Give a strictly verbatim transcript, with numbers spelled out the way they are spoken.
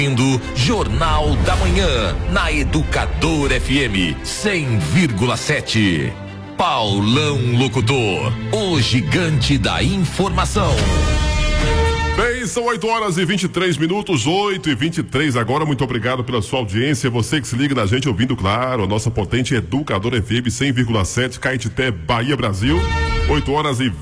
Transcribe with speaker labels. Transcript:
Speaker 1: Indo Jornal da Manhã na Educador F M cem vírgula sete. Paulão Locutor, o gigante da informação.
Speaker 2: Bem, são oito horas e vinte e três minutos, oito e vinte e três agora. Muito obrigado pela sua audiência. Você que se liga na gente ouvindo, claro, a nossa potente Educador F M cem vírgula sete, Caetité, Bahia, Brasil. oito horas e